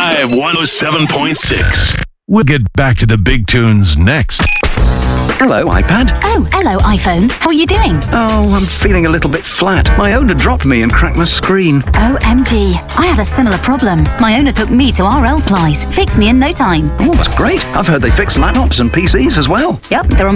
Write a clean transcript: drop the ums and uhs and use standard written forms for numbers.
Live 107.6. We'll get back to the big tunes next. Hello, iPad. Oh, hello, iPhone. How are you doing? Oh, I'm feeling a little bit flat. My owner dropped me and cracked my screen. OMG. I had a similar problem. My owner took me to RL Slice. Fixed me in no time. Oh, that's great. I've heard they fix laptops and PCs as well. Yep, they're on